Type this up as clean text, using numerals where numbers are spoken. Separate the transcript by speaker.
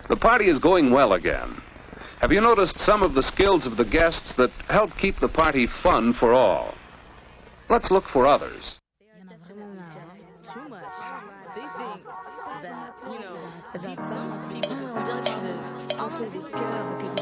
Speaker 1: The party is going well again. Have you noticed some of the skills of the guests that help keep the party fun for all? Let's look for others.
Speaker 2: Too much. They think that, some people just judge the